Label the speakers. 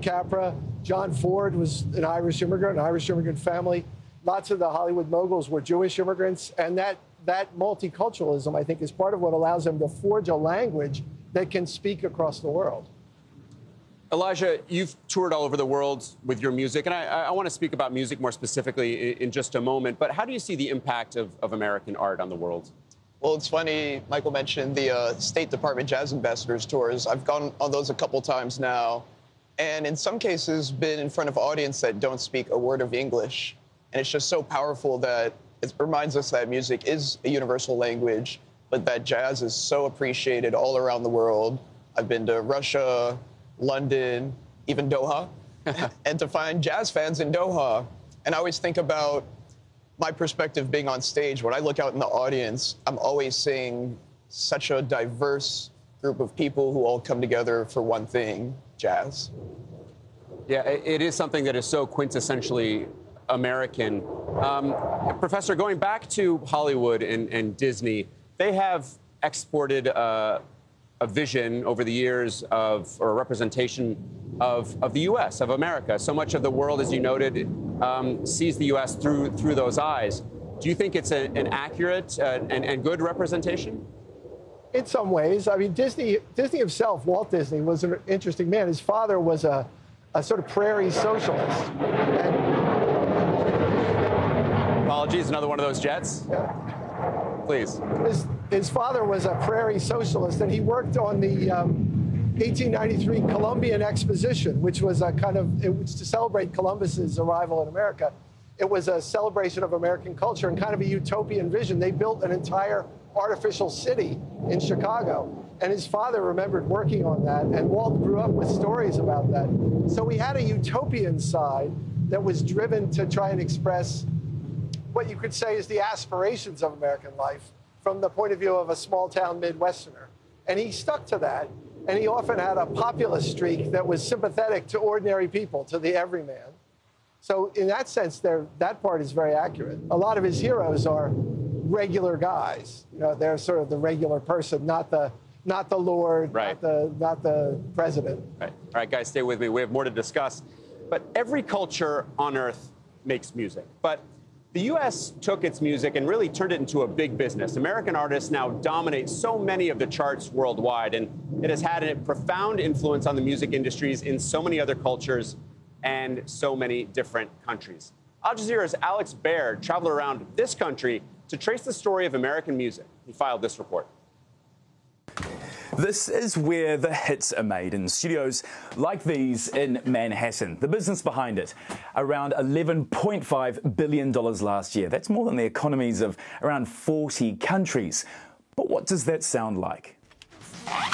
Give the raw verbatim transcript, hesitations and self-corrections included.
Speaker 1: Capra. John Ford was an Irish immigrant, an Irish immigrant family. Lots of the Hollywood moguls were Jewish immigrants, and that, that multiculturalism, I think, is part of what allows them to forge a language that can speak across the world.
Speaker 2: Elijah, you've toured all over the world with your music, and I, I want to speak about music more specifically in, in just a moment, but how do you see the impact of, of American art on the world?
Speaker 3: Well, it's funny, Michael mentioned the uh, State Department Jazz Ambassadors tours. I've gone on those a couple times now, and in some cases been in front of audience that don't speak a word of English. And it's just so powerful that it reminds us that music is a universal language, but that jazz is so appreciated all around the world. I've been to Russia, London, even Doha, and to find jazz fans in Doha. And I always think about my perspective being on stage. When I look out in the audience, I'm always seeing such a diverse group of people who all come together for one thing, jazz.
Speaker 2: Yeah, it is something that is so quintessentially American. Um, Professor, going back to Hollywood and, and Disney, they have exported uh, a vision over the years of, or a representation of, of the U S, of America. So much of the world, as you noted, um, sees the U S through, through those eyes. Do you think it's a, an accurate uh, and, and good representation?
Speaker 1: In some ways. I mean, Disney, Disney himself, Walt Disney, was an interesting man. His father was a, a sort of prairie socialist. And
Speaker 2: Apologies, another one of those jets.
Speaker 1: Yeah.
Speaker 2: Please.
Speaker 1: His, his father was a prairie socialist, and he worked on the um, eighteen ninety-three Columbian Exposition, which was a kind of, it was to celebrate Columbus's arrival in America. It was a celebration of American culture and kind of a utopian vision. They built an entire artificial city in Chicago, and his father remembered working on that, and Walt grew up with stories about that. So we had a utopian side that was driven to try and express what you could say is the aspirations of American life from the point of view of a small-town Midwesterner. And he stuck to that, and he often had a populist streak that was sympathetic to ordinary people, to the everyman. So in that sense, that part is very accurate. A lot of his heroes are regular guys. You know, they're sort of the regular person, not the not the Lord,
Speaker 2: right.
Speaker 1: not the not the president.
Speaker 2: Right. All right, guys, stay with me. We have more to discuss. But every culture on Earth makes music. But the U S took its music and really turned it into a big business. American artists now dominate so many of the charts worldwide, and it has had a profound influence on the music industries in so many other cultures and so many different countries. Al Jazeera's Alex Baird traveled around this country to trace the story of American music. He filed this report.
Speaker 4: This is where the hits are made, in studios like these in Manhattan. The business behind it, around eleven point five billion dollars last year. That's more than the economies of around forty countries. But what does that sound like?